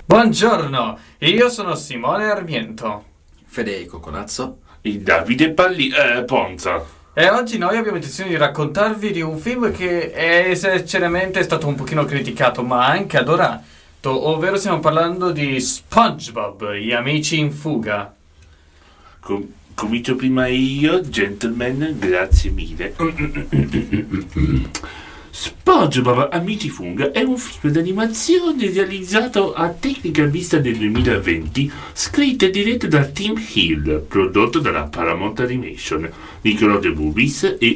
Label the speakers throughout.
Speaker 1: Buongiorno, io sono Simone Armiento.
Speaker 2: Federico Colazzo.
Speaker 3: Il Davide Ponza.
Speaker 1: E oggi noi abbiamo intenzione di raccontarvi di un film che è sinceramente stato un pochino criticato, ma anche adorato, ovvero stiamo parlando di SpongeBob, gli amici in fuga.
Speaker 3: Comincio prima io, gentleman, grazie mille. SpongeBob Amici Funga è un film d'animazione realizzato a tecnica mista nel 2020, scritto e diretto da Tim Hill, prodotto dalla Paramount Animation, Nickelodeon Movies e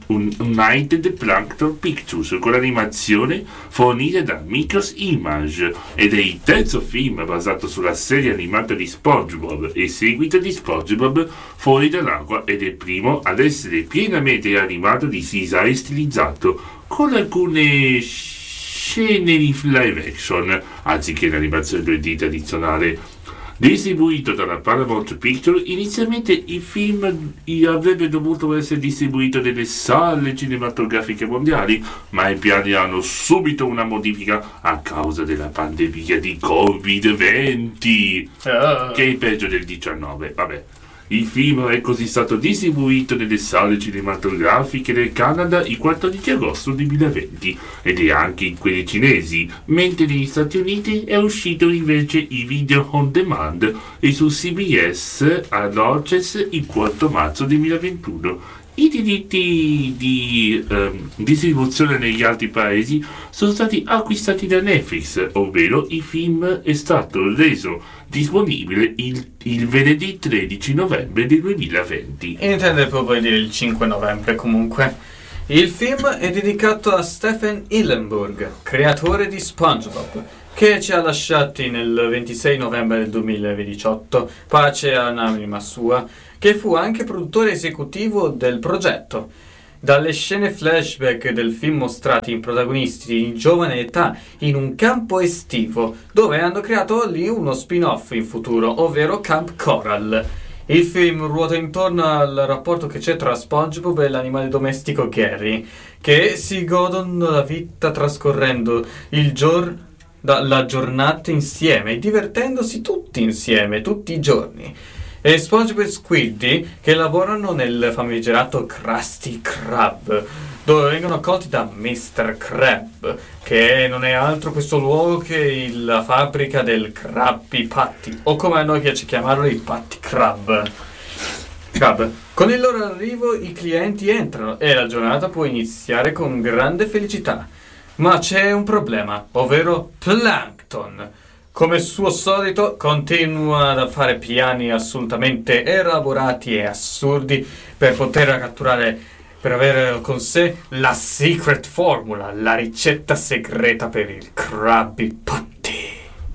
Speaker 3: United Plankton Pictures, con l'animazione fornita da Micros Image, ed è il terzo film basato sulla serie animata di SpongeBob e seguito di SpongeBob Fuori dall'acqua, ed è il primo ad essere pienamente animato di CGI e stilizzato, con alcune scene di live action, anziché l'animazione 2D tradizionale. Distribuito dalla Paramount Pictures, inizialmente il film avrebbe dovuto essere distribuito nelle sale cinematografiche mondiali, ma i piani hanno subito una modifica a causa della pandemia di Covid-20, che è il peggio del 19. Vabbè. Il film è così stato distribuito nelle sale cinematografiche del Canada il 14 agosto 2020 ed è anche in quelle cinesi, mentre negli Stati Uniti è uscito invece il video on demand e su CBS ad Access il 4 marzo 2021. I diritti di distribuzione negli altri paesi sono stati acquistati da Netflix, ovvero il film è stato reso disponibile il venerdì 13 novembre del 2020.
Speaker 1: Intende proprio dire il 5 novembre comunque. Il film è dedicato a Stephen Hillenburg, creatore di SpongeBob, che ci ha lasciati nel 26 novembre del 2018, pace all'anima sua, che fu anche produttore esecutivo del progetto. Dalle scene flashback del film mostrati in protagonisti in giovane età in un campo estivo, dove hanno creato lì uno spin-off in futuro, ovvero Camp Coral. Il film ruota intorno al rapporto che c'è tra SpongeBob e l'animale domestico Gary, che si godono la vita trascorrendo la giornata insieme, divertendosi tutti insieme, tutti i giorni. E SpongeBob e Squiddy che lavorano nel famigerato Krusty Krab, dove vengono accolti da Mr. Krab, che non è altro questo luogo che la fabbrica del Krabby Patty, o come a noi piace chiamarlo, i Patty Krab. Con il loro arrivo i clienti entrano e la giornata può iniziare con grande felicità. Ma c'è un problema, ovvero Plankton. Come suo solito, continua a fare piani assolutamente elaborati e assurdi per poter catturare, per avere con sé la secret formula, la ricetta segreta per il Krabby Patty.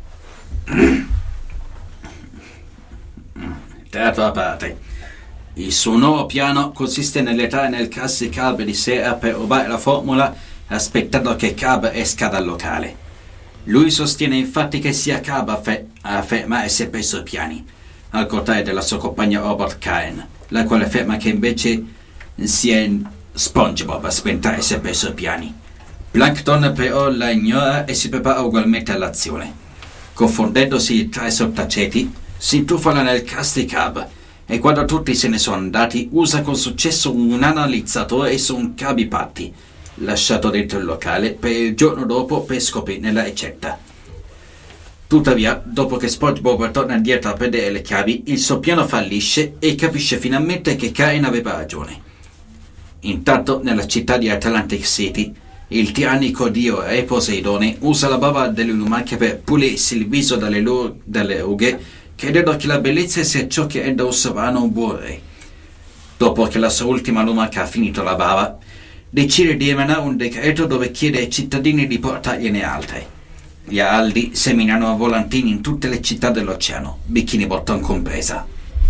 Speaker 2: Terza parte. Il suo nuovo piano consiste nell'entrare nel Krusty Krab di sera per rubare la formula, aspettando che Krab esca dal locale. Lui sostiene infatti che sia Krab a affermare sempre i suoi piani, al contrario della sua compagna robot Karen, la quale afferma che invece sia SpongeBob a sventare sempre i suoi piani. Plankton però la ignora e si prepara ugualmente all'azione. Confondendosi tra i sottaceti, si intrufola nel Krusty Krab e quando tutti se ne sono andati usa con successo un analizzatore su un Krabby Patty, lasciato dentro il locale per il giorno dopo per scoprirne la ricetta. Tuttavia, dopo che SpongeBob torna indietro a prendere le chiavi, il suo piano fallisce e capisce finalmente che Karen aveva ragione. Intanto, nella città di Atlantic City, il tirannico dio Re Poseidone usa la bava delle lumache per pulirsi il viso dalle rughe, credendo che la bellezza sia ciò che rende un sovrano un buon re. Dopo che la sua ultima lumaca ha finito la bava, decide di emanare un decreto dove chiede ai cittadini di portargliene altre. Gli araldi seminano volantini in tutte le città dell'oceano, Bikini Bottom compresa.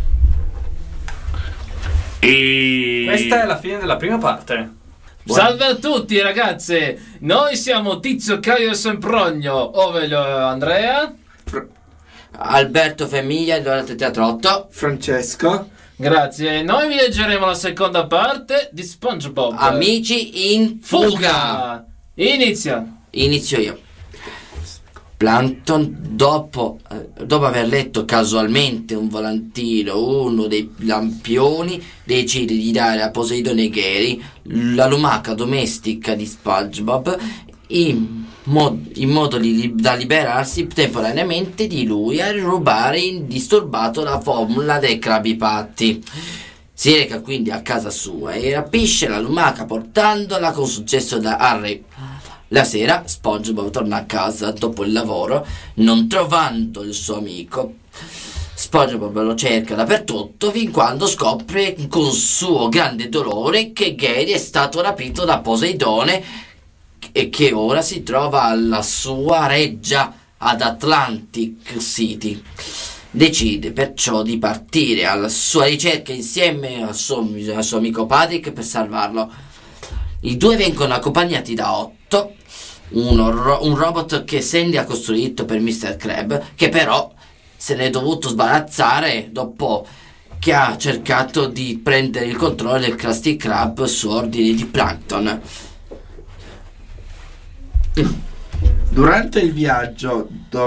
Speaker 3: E
Speaker 1: Questa è la fine della prima parte.
Speaker 4: Salve a tutti ragazze, noi siamo Tizio, Caio e Semprogno, ovvero Andrea,
Speaker 5: Alberto Femiglia, Dorate Teatro 8,
Speaker 6: Francesco.
Speaker 4: grazie. Noi vi leggeremo la seconda parte di SpongeBob
Speaker 5: Amici in fuga.
Speaker 4: Inizia.
Speaker 5: Inizio io. Plankton, dopo aver letto casualmente un volantino, uno dei lampioni decide di dare a Poseidone Gary la lumaca domestica di SpongeBob in modo da liberarsi temporaneamente di lui e rubare indisturbato la formula dei Krabby Patty. Si reca quindi a casa sua e rapisce la lumaca portandola con successo da Harry. La sera SpongeBob torna a casa dopo il lavoro, non trovando il suo amico. SpongeBob lo cerca dappertutto fin quando scopre con suo grande dolore che Gary è stato rapito da Poseidone e che ora si trova alla sua reggia ad Atlantic City. Decide perciò di partire alla sua ricerca insieme al suo amico Patrick per salvarlo. I due vengono accompagnati da Otto, un robot che Sandy ha costruito per Mr. Krabs, che però se ne è dovuto sbarazzare dopo che ha cercato di prendere il controllo del Krusty Krab su ordine di Plankton.
Speaker 6: Durante il viaggio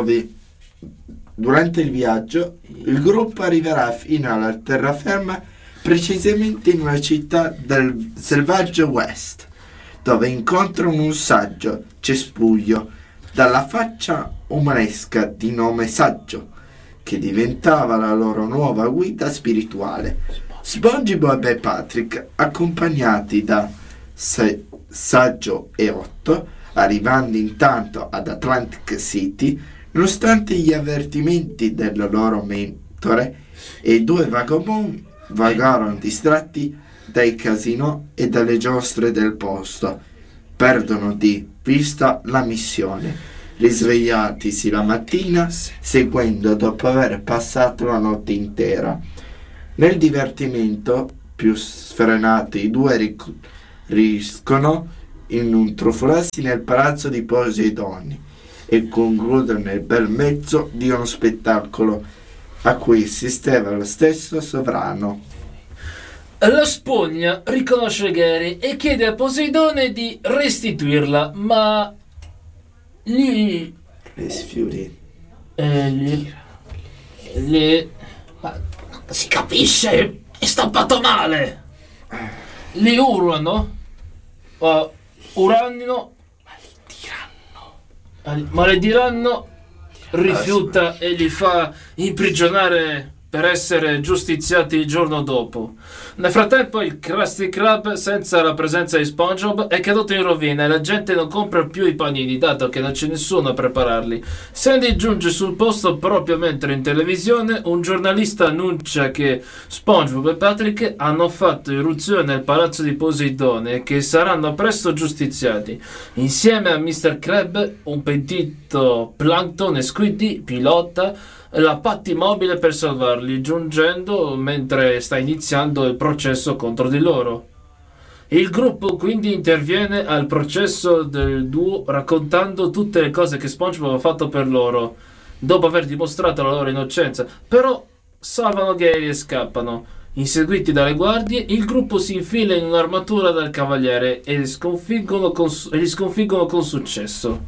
Speaker 6: il gruppo arriverà fino alla terraferma, precisamente in una città del selvaggio West, dove incontrano un saggio cespuglio dalla faccia umanesca di nome Saggio, che diventava la loro nuova guida spirituale. SpongeBob e Patrick, accompagnati da Saggio e Otto, arrivando intanto ad Atlantic City, nonostante gli avvertimenti del loro mentore, e i due vagabondi vagarono distratti dai casinò e dalle giostre del posto, perdono di vista la missione, risvegliatisi la mattina seguendo dopo aver passato la notte intera. Nel divertimento più sfrenato i due riescono in un trufolarsi nel palazzo di Poseidone e concludono nel bel mezzo di uno spettacolo a cui assisteva lo stesso sovrano.
Speaker 4: La spugna riconosce Gary e chiede a Poseidone di restituirla, ma gli
Speaker 6: sfiori.
Speaker 4: Ma si capisce, è stampato male. Li urlano, urlano, malediranno, rifiuta e li fa imprigionare per essere giustiziati il giorno dopo. Nel frattempo il Krusty Krab, senza la presenza di SpongeBob, è caduto in rovina e la gente non compra più i panini, dato che non c'è nessuno a prepararli. Sandy giunge sul posto proprio mentre in televisione un giornalista annuncia che SpongeBob e Patrick hanno fatto irruzione nel palazzo di Poseidone e che saranno presto giustiziati. Insieme a Mr. Krab, un pentito Plankton e Squiddy pilota la Pattimobile per salvarli, giungendo mentre sta iniziando il processo contro di loro. Il gruppo quindi interviene al processo del duo raccontando tutte le cose che SpongeBob ha fatto per loro, dopo aver dimostrato la loro innocenza, però salvano Gary e scappano. Inseguiti dalle guardie, il gruppo si infila in un'armatura dal cavaliere e li sconfiggono con successo.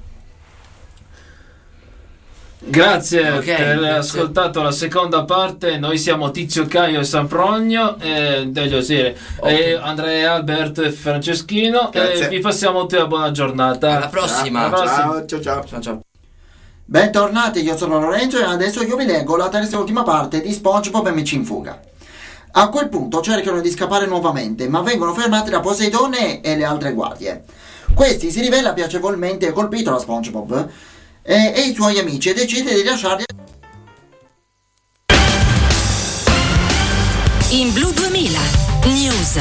Speaker 4: Grazie per aver ascoltato la seconda parte. Noi siamo Tizio, Caio e Samprogno e Andrea, Alberto e Franceschino. E vi passiamo tutti una buona giornata.
Speaker 5: Alla prossima.
Speaker 6: Ciao.
Speaker 7: Bentornati, io sono Lorenzo e adesso io vi leggo la terza e ultima parte di SpongeBob Amici in fuga. A quel punto cercano di scappare nuovamente, ma vengono fermati da Poseidone e le altre guardie. Questi si rivela piacevolmente colpito da SpongeBob e i suoi amici e decide di lasciarli.
Speaker 8: In Blu 2000 News.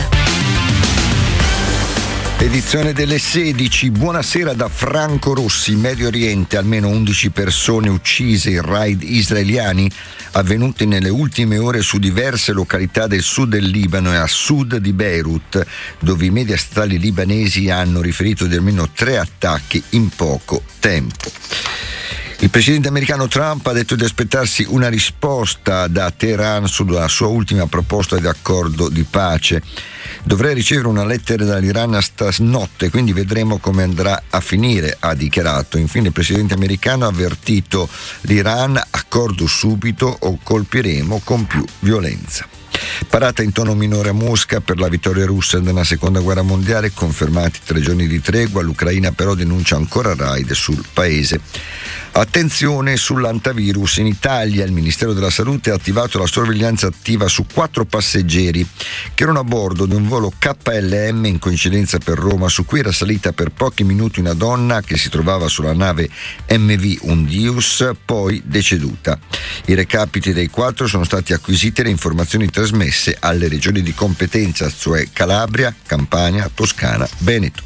Speaker 9: Edizione delle 16. Buonasera da Franco Rossi. In Medio Oriente almeno 11 persone uccise in raid israeliani avvenuti nelle ultime ore su diverse località del sud del Libano e a sud di Beirut, dove i media statali libanesi hanno riferito di almeno 3 attacchi in poco tempo. Il presidente americano Trump ha detto di aspettarsi una risposta da Teheran sulla sua ultima proposta di accordo di pace. Dovrei ricevere una lettera dall'Iran stanotte, quindi vedremo come andrà a finire, ha dichiarato. Infine il presidente americano ha avvertito l'Iran: accordo subito o colpiremo con più violenza. Parata in tono minore a Mosca per la vittoria russa nella seconda guerra mondiale, confermati 3 giorni di tregua. L'Ucraina però denuncia ancora raid sul paese. Attenzione sull'antivirus in Italia. Il Ministero della Salute ha attivato la sorveglianza attiva su 4 passeggeri che erano a bordo di un volo KLM in coincidenza per Roma, su cui era salita per pochi minuti una donna che si trovava sulla nave MV Undius, poi deceduta. I recapiti dei 4 sono stati acquisiti e le informazioni trasmesse alle regioni di competenza, cioè Calabria, Campania, Toscana, Veneto.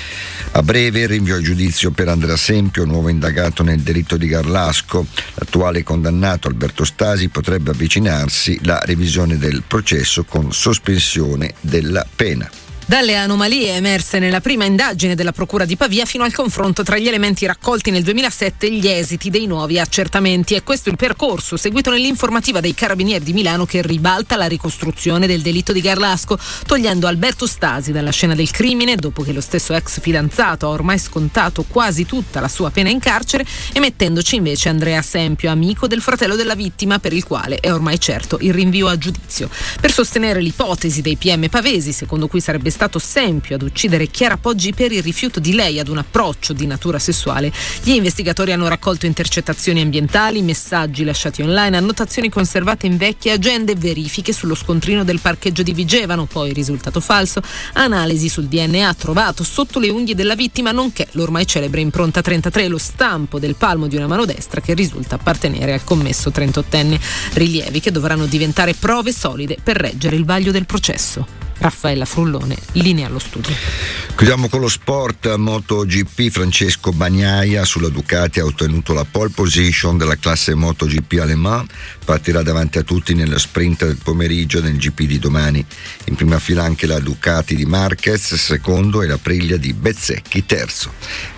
Speaker 9: A breve il rinvio a giudizio per Andrea Sempio, nuovo indagato nel delitto di Garlasco. L'attuale condannato Alberto Stasi potrebbe avvicinarsi la revisione del processo con sospensione della pena.
Speaker 10: Dalle anomalie emerse nella prima indagine della Procura di Pavia fino al confronto tra gli elementi raccolti nel 2007 e gli esiti dei nuovi accertamenti. È questo il percorso seguito nell'informativa dei Carabinieri di Milano, che ribalta la ricostruzione del delitto di Garlasco, togliendo Alberto Stasi dalla scena del crimine dopo che lo stesso ex fidanzato ha ormai scontato quasi tutta la sua pena in carcere, e mettendoci invece Andrea Sempio, amico del fratello della vittima, per il quale è ormai certo il rinvio a giudizio. Per sostenere l'ipotesi dei PM pavesi, secondo cui sarebbe stato Sempio ad uccidere Chiara Poggi per il rifiuto di lei ad un approccio di natura sessuale, gli investigatori hanno raccolto intercettazioni ambientali, messaggi lasciati online, annotazioni conservate in vecchie agende, verifiche sullo scontrino del parcheggio di Vigevano, poi risultato falso, analisi sul DNA trovato sotto le unghie della vittima, nonché l'ormai celebre impronta 33, lo stampo del palmo di una mano destra che risulta appartenere al commesso 38enne. Rilievi che dovranno diventare prove solide per reggere il vaglio del processo. Raffaella Frullone, linea allo studio.
Speaker 9: Chiudiamo con lo sport. MotoGP. Francesco Bagnaia sulla Ducati ha ottenuto la pole position della classe MotoGP a Le Mans, partirà davanti a tutti nello sprint del pomeriggio nel GP di domani. In prima fila anche la Ducati di Marquez, secondo, e la Aprilia di Bezzecchi, terzo.